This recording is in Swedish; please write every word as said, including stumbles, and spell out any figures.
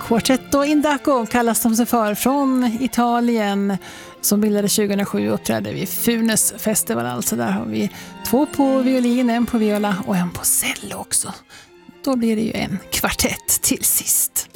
Quartetto Indaco kallas de sig för, från Italien, som bildades tjugohundrasju och uppträdde vid Funes festival. Alltså där har vi två på violin, en på viola och en på cello också. Då blir det ju en kvartett till sist.